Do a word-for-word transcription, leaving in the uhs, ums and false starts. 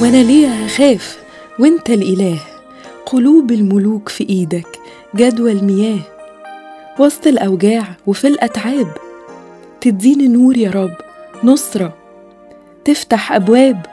وانا ليه هخاف وانت الاله؟ قلوب الملوك في ايدك، جدوى المياه وسط الاوجاع وفي الاتعاب. تديني نور يا رب، نصرة تفتح ابواب